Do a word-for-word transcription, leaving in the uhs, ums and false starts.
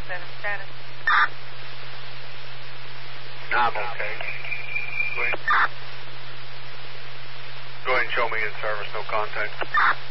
seven status. I'm okay. Go ahead. Go ahead and show me in service, no contact.